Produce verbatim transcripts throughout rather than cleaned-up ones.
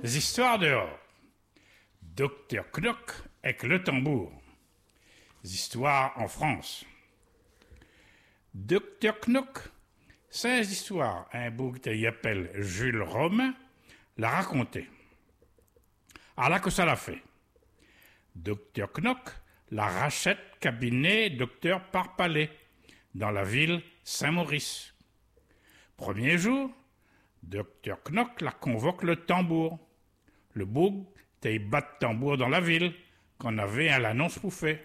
Histoires dehors. Docteur Knock avec le tambour. Histoires en France. Docteur Knock, c'est une histoire, un bouc qui appelle Jules Romain, l'a raconté. Alors là que ça l'a fait. Docteur Knock la rachète cabinet Docteur Parpalais dans la ville Saint-Maurice. Premier jour, Docteur Knock la convoque le tambour. Le bouc t'es bat de tambour dans la ville qu'on avait à l'annonce pour faire.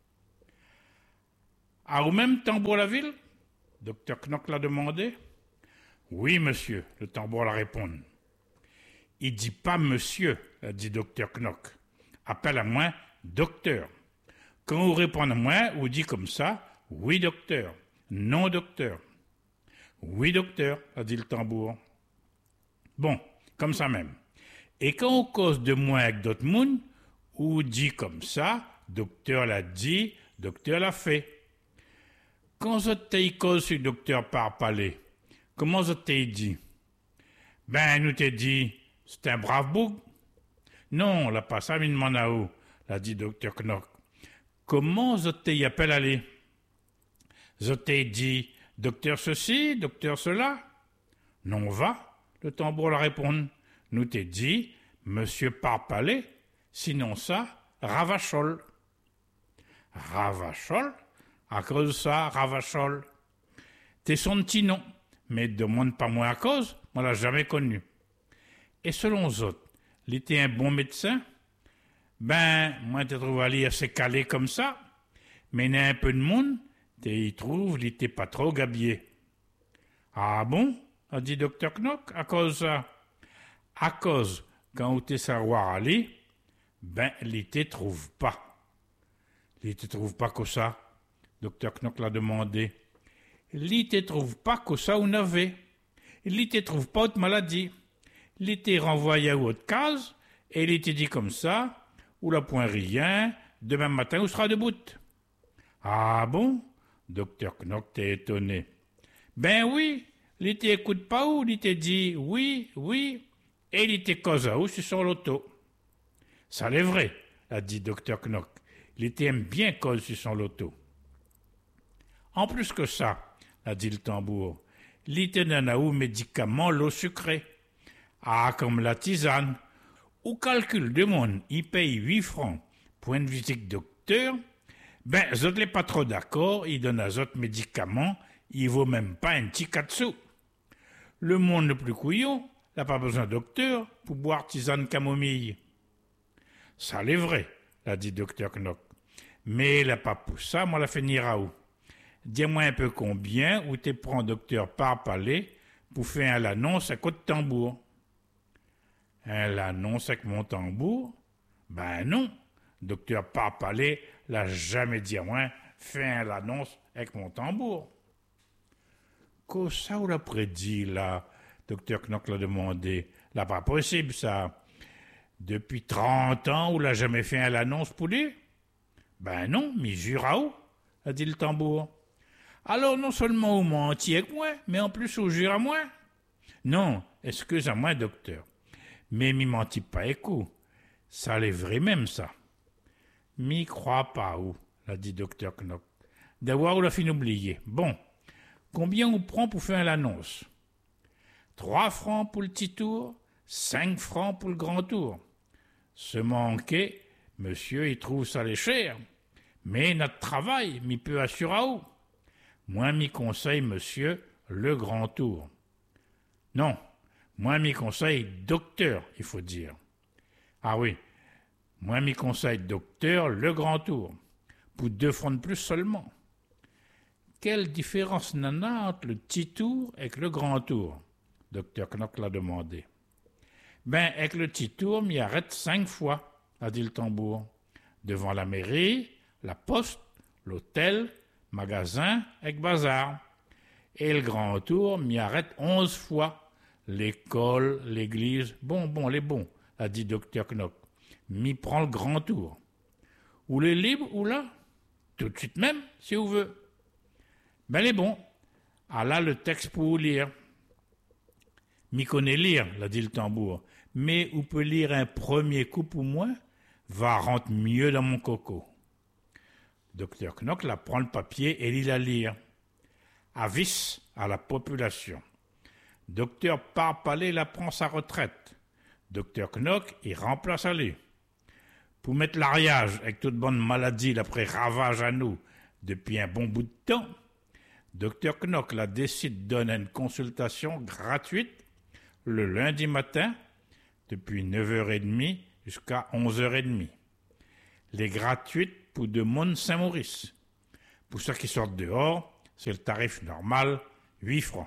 A au même tambour la ville? Docteur Knock l'a demandé. Oui, monsieur, le tambour la répond. Il dit pas monsieur, a dit Docteur Knock. Appelle à moi docteur. Quand on répond à moi, on dit comme ça, oui docteur, non docteur. Oui docteur, a dit le tambour. Bon, comme ça même. Et quand on cause de moi avec d'autres monde, on dit comme ça, docteur l'a dit, docteur l'a fait. Quand je t'ai cause sur docteur Parpalais, comment je t'ai dit? Ben, nous t'ai dit, c'est un brave bouc. Non, l'a pas ça, mais demande à où, l'a dit docteur Knock. Comment je t'ai appelé aller? Je t'ai dit, docteur ceci, docteur cela? Non, va, le tambour la répond. Nous t'ai dit, monsieur Parpalais, sinon ça, Ravachol. Ravachol? À cause de ça, Ravachol. T'es son petit nom, mais demande pas moi à cause, moi l'a jamais connu. Et selon les autres, il était un bon médecin? Ben, moi t'ai trouvé aller assez calé comme ça, mais il y a un peu de monde, t'y trouve, il était pas trop gabier. Ah bon? A dit docteur Knock, à cause ça. À cause, quand on t'es savoir aller, ben, il te trouve pas. Il te trouve pas que ça. Docteur Knock l'a demandé. Il te trouve pas que ça on avait. Il te trouve pas autre maladie. Il te renvoyé à autre case, et il te dit comme ça, ou la point rien, demain matin on sera debout. Ah bon? Docteur Knock t'est étonné. Ben oui, il t'écoute pas où, il te dit oui, oui, et il te cause à où sur son loto. Ça l'est vrai, a dit Docteur Knock. Il t'aime bien cause sur son loto. En plus que ça, a dit le tambour, il te donne à où médicament l'eau sucrée. Ah, comme la tisane. Au calcul de monde, il paye huit francs pour une visite docteur. Ben, je ne l'ai pas trop d'accord, il donne à autres médicaments, il vaut même pas un petit quatre sous. Le monde le plus couillon n'a pas besoin de docteur pour boire tisane camomille. Ça l'est vrai, l'a dit docteur Knock. Mais il n'a pas pour ça, moi la finir à où? Dis-moi un peu combien où tu prends docteur Parpalais pour faire l'annonce à coup de tambour. L'annonce avec mon tambour? Ben non, docteur Parpalais l'a jamais dit à moi, fais l'annonce avec mon tambour. Qu'est-ce que ça ou l'a prédit là? Docteur Knock l'a demandé. Là, pas possible ça. Depuis trente ans, ou l'a jamais fait l'annonce pour lui? Ben non, mais jure à où? A dit le tambour. Alors non seulement vous mentiez avec moi, mais en plus vous jure à moi? Non, excuse-moi docteur. Mais m'y mentit pas écoute. Ça l'est vrai même ça. M'y crois pas où, l'a dit docteur Knock. D'avoir ou l'a fin oublié. Bon, combien on prend pour faire l'annonce? Trois francs pour le petit tour, cinq francs pour le grand tour. Se manquer, monsieur, il trouve ça les cher. Mais notre travail, m'y peut assurer à où? Moi, m'y conseille, monsieur, le grand tour. Non, moi, m'y conseille docteur, il faut dire. Ah oui, moi, m'y conseille docteur, le grand tour. Pour deux francs de plus seulement. Quelle différence n'en a entre le petit tour et le grand tour? Docteur Knock l'a demandé. Ben, avec le petit tour, m'y arrête cinq fois, a dit le tambour. Devant la mairie, la poste, l'hôtel, magasin, avec bazar. Et le grand tour, m'y arrête onze fois. L'école, l'église, bon, bon, les bons, a dit docteur Knock. M'y prend le grand tour. Ou les libres, ou là? Tout de suite même, si vous voulez. Ben, les bons. Ah là, le texte pour vous lire. m'y connaît lire, l'a dit le tambour, mais où peut lire un premier coup pour moi, va rentre mieux dans mon coco. Docteur Knock la prend le papier et lit la lire. Avis à la population. Docteur Parpalais la prend sa retraite. Docteur Knock y remplace à lui. Pour mettre l'ariage avec toute bonne maladie l'après ravage à nous depuis un bon bout de temps, Docteur Knock la décide de donner une consultation gratuite le lundi matin depuis neuf heures trente jusqu'à onze heures trente. Les gratuites pour de monde Saint-Maurice. Pour ceux qui sortent dehors, c'est le tarif normal, huit francs.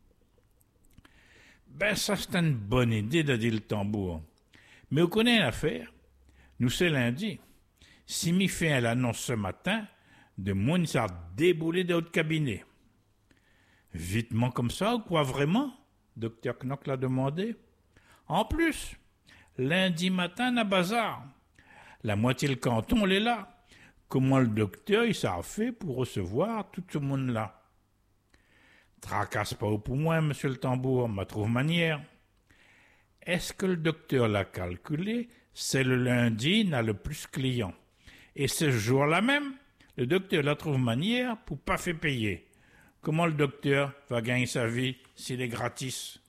Ben ça c'est une bonne idée, de dire le tambour. Mais vous connaissez l'affaire. Nous c'est lundi. Si m'y fait l'annonce ce matin, de monde ça déboulé de votre cabinet. Vitement comme ça, ou quoi vraiment? Docteur Knock l'a demandé. En plus, lundi matin, à bazar. La moitié le canton, elle est là. Comment le docteur, il s'en fait pour recevoir tout ce monde-là? Tracasse pas au pour moi, monsieur le tambour, ma trouve manière. Est-ce que le docteur l'a calculé? C'est le lundi, n'a le plus client. Et ce jour-là même, le docteur la trouve manière pour pas faire payer. Comment le docteur va gagner sa vie s'il est gratis?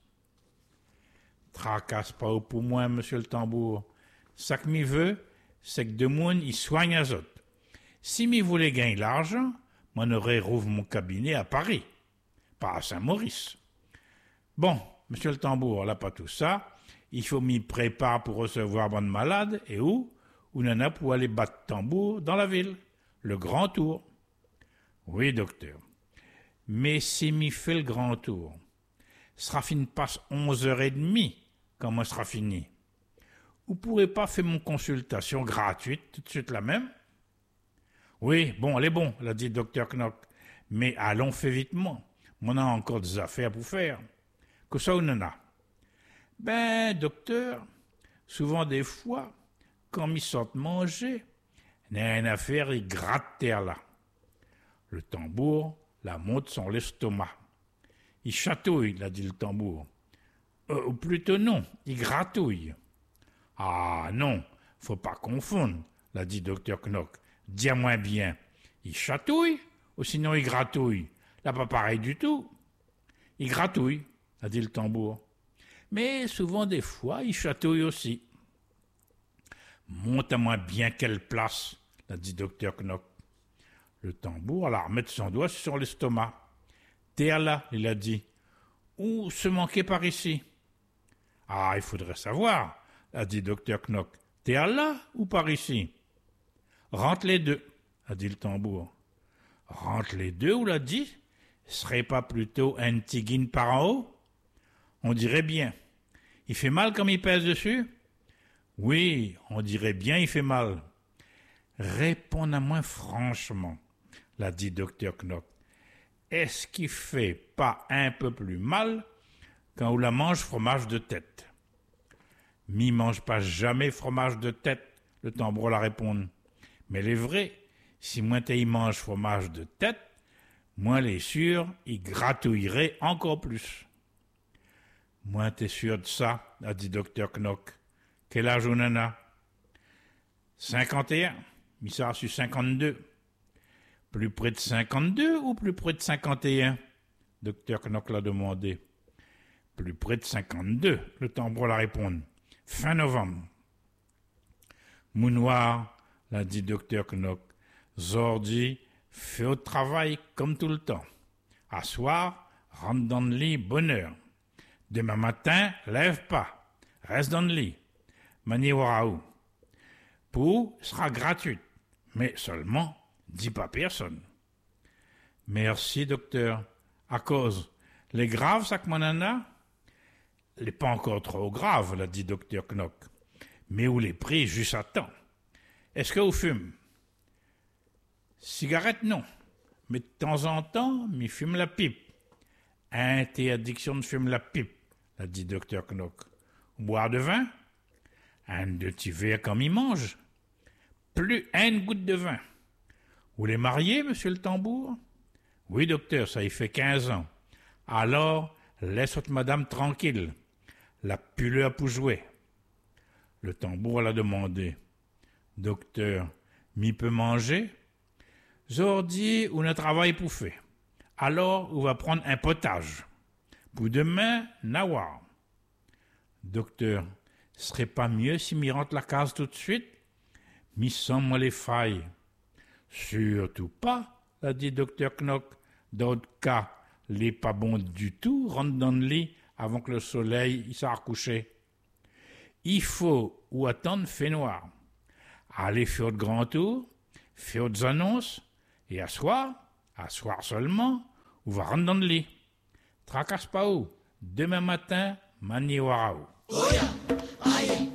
Tracasse pas au pour moi, monsieur le tambour. Ça que m'y veut, c'est que de monde y soigne à autres. Si m'y voulait gagner l'argent, m'en aurait rouvre mon cabinet à Paris, pas à Saint-Maurice. Bon, monsieur le tambour, là pas tout ça. Il faut m'y préparer pour recevoir bonne malade, et où? Où n'en a pour aller battre tambour dans la ville, le grand tour. Oui, docteur. Mais si m'y fait le grand tour, sera fini passe onze heures trente, quand moi sera fini. Vous pourrez pas faire mon consultation gratuite tout de suite la même? Oui, bon, elle est bon, l'a dit docteur Knock. Mais allons fait vitement. On a encore des affaires pour faire. Que ça, on en a? Ben, docteur, souvent des fois, quand m'y sortent manger, il y a une affaire, il gratte terre là. Le tambour la monte sur l'estomac. Il chatouille, l'a dit le tambour. Euh, ou plutôt non, il gratouille. Ah non, faut pas confondre, l'a dit docteur Knock. Dis-moi bien, il chatouille ou sinon il gratouille? Là, pas pareil du tout. Il gratouille, a dit le tambour. Mais souvent des fois, il chatouille aussi. Montre-moi bien quelle place, l'a dit docteur Knock. Le tambour alla remettre son doigt sur l'estomac. Terre là, il a dit. Où se manquer par ici? Ah, il faudrait savoir, a dit docteur Knock. Terre là ou par ici? Rentre les deux, a dit le tambour. Rentre les deux, ou l'a dit? Serait pas plutôt un tigine par en haut? On dirait bien. Il fait mal comme il pèse dessus? Oui, on dirait bien il fait mal. Réponds à moi franchement, l'a dit docteur Knock. Est-ce qu'il fait pas un peu plus mal quand on la mange fromage de tête? M'y mange pas jamais fromage de tête, le tambour la répond. Mais il est vrai, si moi t'y mange fromage de tête, moi les sûr, il gratouillerait encore plus. Moi t'es sûr de ça, a dit docteur Knock. Quel âge on en a? cinquante et un. Mais ça a su cinquante-deux. Plus près de cinquante-deux ou plus près de cinquante et un? Docteur Knock l'a demandé. Plus près de cinquante-deux, le tambour la répond. Fin novembre. Mounoir, l'a dit docteur Knock. Zordi, fait au travail comme tout le temps. À soir, rentre dans le lit, bonne heure. Demain matin, lève pas. Reste dans le lit. Maniwaraou. Pour sera gratuite, mais seulement, dis pas personne. Merci, docteur. À cause, les graves, ça que mon nana? Les pas encore trop grave, l'a dit docteur Knock. Mais où les pris juste à temps. Est-ce que vous fumez? Cigarette, non. Mais de temps en temps, m'y fume la pipe. Interdiction de fumer la pipe, l'a dit docteur Knock. Boire de vin? Un de petits verres comme il mange. Plus une goutte de vin. Vous les mariez, monsieur le tambour? Oui, docteur, ça y fait quinze ans. Alors, Laisse votre madame tranquille. La puleur pour jouer. Le tambour l'a demandé. Docteur, m'y peut manger? Zordi, ou ne travaille pour faire. Alors, on va prendre un potage. Pour demain, nawar. Docteur, serait pas mieux si m'y rentre la case tout de suite? M'y sens moi les failles. Surtout pas, l'a dit docteur Knock. D'autres cas, les pas bon du tout, rentre dans le lit avant que le soleil il s'est recouché. Il faut ou attendre fait noir. Aller faire de grands tours, faire des annonces, et asseoir, asseoir seulement, ou va rentrer dans le lit. Tracasse pas où, demain matin, mani waraou.